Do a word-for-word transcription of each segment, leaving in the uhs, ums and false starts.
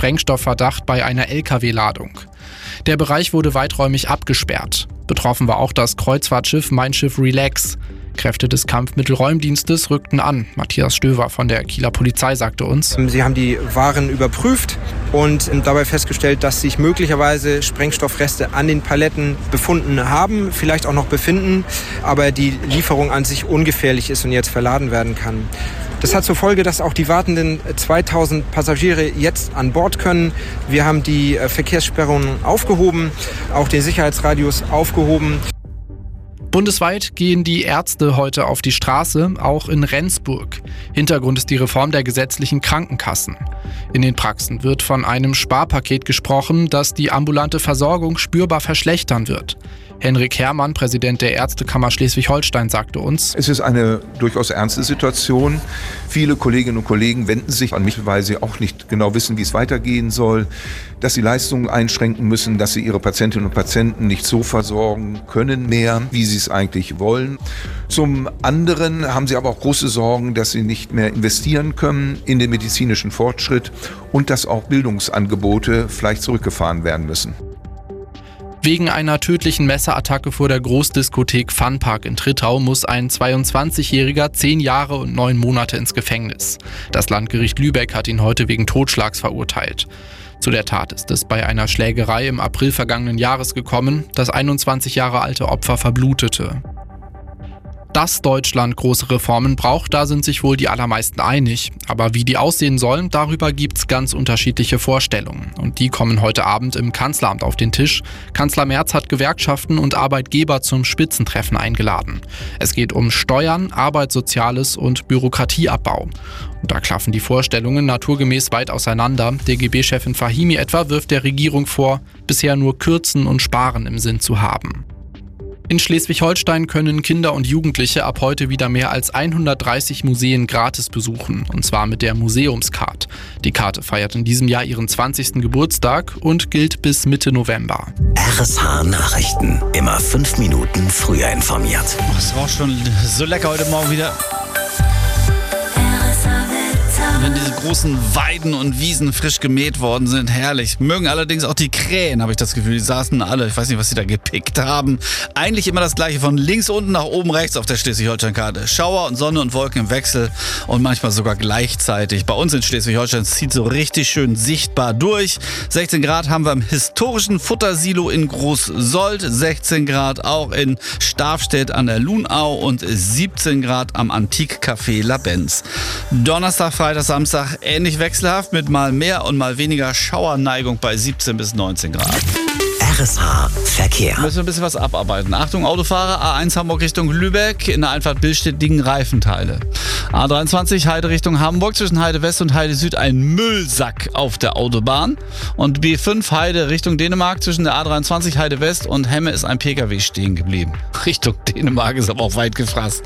Sprengstoffverdacht bei einer L K W-Ladung. Der Bereich wurde weiträumig abgesperrt. Betroffen war auch das Kreuzfahrtschiff Mein Schiff Relax. Kräfte des Kampfmittelräumdienstes rückten an. Matthias Stöver von der Kieler Polizei sagte uns: Sie haben die Waren überprüft und dabei festgestellt, dass sich möglicherweise Sprengstoffreste an den Paletten befunden haben, vielleicht auch noch befinden, aber die Lieferung an sich ungefährlich ist und jetzt verladen werden kann. Das hat zur Folge, dass auch die wartenden zweitausend Passagiere jetzt an Bord können. Wir haben die Verkehrssperrungen aufgehoben, auch den Sicherheitsradius aufgehoben. Bundesweit gehen die Ärzte heute auf die Straße, auch in Rendsburg. Hintergrund ist die Reform der gesetzlichen Krankenkassen. In den Praxen wird von einem Sparpaket gesprochen, das die ambulante Versorgung spürbar verschlechtern wird. Henrik Herrmann, Präsident der Ärztekammer Schleswig-Holstein, sagte uns: Es ist eine durchaus ernste Situation. Viele Kolleginnen und Kollegen wenden sich an mich, weil sie auch nicht genau wissen, wie es weitergehen soll, dass sie Leistungen einschränken müssen, dass sie ihre Patientinnen und Patienten nicht so versorgen können mehr, wie sie es eigentlich wollen. Zum anderen haben sie aber auch große Sorgen, dass sie nicht mehr investieren können in den medizinischen Fortschritt und dass auch Bildungsangebote vielleicht zurückgefahren werden müssen. Wegen einer tödlichen Messerattacke vor der Großdiskothek Funpark in Trittau muss ein zweiundzwanzigjähriger zehn Jahre und neun Monate ins Gefängnis. Das Landgericht Lübeck hat ihn heute wegen Totschlags verurteilt. Zu der Tat ist es bei einer Schlägerei im April vergangenen Jahres gekommen. Das einundzwanzig Jahre alte Opfer verblutete. Dass Deutschland große Reformen braucht, da sind sich wohl die allermeisten einig. Aber wie die aussehen sollen, darüber gibt's ganz unterschiedliche Vorstellungen. Und die kommen heute Abend im Kanzleramt auf den Tisch. Kanzler Merz hat Gewerkschaften und Arbeitgeber zum Spitzentreffen eingeladen. Es geht um Steuern, Arbeitssoziales und Bürokratieabbau. Und da klaffen die Vorstellungen naturgemäß weit auseinander. D G B-Chefin Fahimi etwa wirft der Regierung vor, bisher nur Kürzen und Sparen im Sinn zu haben. In Schleswig-Holstein können Kinder und Jugendliche ab heute wieder mehr als hundertdreißig Museen gratis besuchen, und zwar mit der Museumscard. Die Karte feiert in diesem Jahr ihren zwanzigsten Geburtstag und gilt bis Mitte November. R S H Nachrichten, immer fünf Minuten früher informiert. Es war schon so lecker heute Morgen wieder. Wenn diese großen Weiden und Wiesen frisch gemäht worden sind, herrlich. Mögen allerdings auch die Krähen, habe ich das Gefühl. Die saßen alle, ich weiß nicht, was sie da gepickt haben. Eigentlich immer das Gleiche, von links unten nach oben rechts auf der Schleswig-Holstein-Karte. Schauer und Sonne und Wolken im Wechsel und manchmal sogar gleichzeitig. Bei uns in Schleswig-Holstein zieht so richtig schön sichtbar durch. sechzehn Grad haben wir im historischen Futtersilo in Großsold, sechzehn Grad auch in Stafstedt an der Lunau und siebzehn Grad am Antikcafé Labenz. Donnerstag, Freitag, Samstag ähnlich wechselhaft mit mal mehr und mal weniger Schauerneigung bei siebzehn bis neunzehn Grad. R S H Verkehr. Müssen wir ein bisschen was abarbeiten. Achtung, Autofahrer, A eins Hamburg Richtung Lübeck, in der Einfahrt Billstedt liegen Reifenteile. A dreiundzwanzig Heide Richtung Hamburg, zwischen Heide West und Heide Süd ein Müllsack auf der Autobahn. Und B fünf Heide Richtung Dänemark, zwischen der A dreiundzwanzig Heide West und Hemme ist ein P K W stehen geblieben. Richtung Dänemark ist aber auch weit gefasst.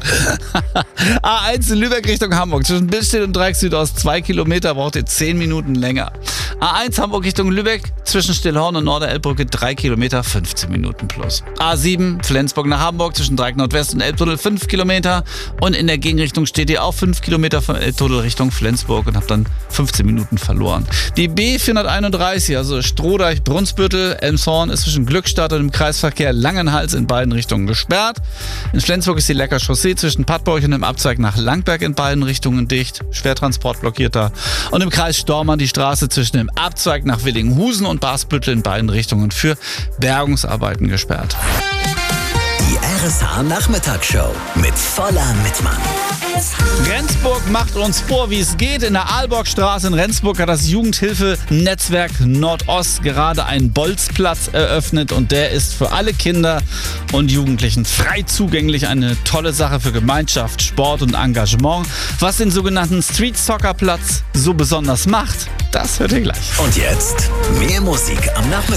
A eins in Lübeck Richtung Hamburg, zwischen Billstedt und Dreieck Südost, zwei Kilometer, braucht ihr zehn Minuten länger. A eins Hamburg Richtung Lübeck, zwischen Stillhorn und Norder-Elbbrücke, drei Kilometer, fünfzehn Minuten plus. A sieben, Flensburg nach Hamburg, zwischen Dreieck Nordwest und Elbtunnel, fünf Kilometer. Und in der Gegenrichtung steht ihr auch fünf Kilometer von Elbtunnel Richtung Flensburg und habt dann fünfzehn Minuten verloren. Die B vierhunderteinunddreißig, also Strohdeich, Brunsbüttel, Elmshorn, ist zwischen Glückstadt und dem Kreisverkehr Langenhals in beiden Richtungen gesperrt. In Flensburg ist die Lecker Chaussee zwischen Pattburg und dem Abzweig nach Langberg in beiden Richtungen dicht. Schwertransport blockiert da. Und im Kreis Stormann die Straße zwischen dem Abzweig nach Willinghusen und Basbüttel in beiden Richtungen für Bergungsarbeiten gesperrt. Die R S H Nachmittagsshow mit voller Mitmann. Rendsburg macht uns vor, wie es geht. In der Aalborgstraße in Rendsburg hat das Jugendhilfe-Netzwerk Nordost gerade einen Bolzplatz eröffnet und der ist für alle Kinder und Jugendlichen frei zugänglich. Eine tolle Sache für Gemeinschaft, Sport und Engagement. Was den sogenannten Street-Soccer-Platz so besonders macht, das hört ihr gleich. Und jetzt mehr Musik am Nachmittag.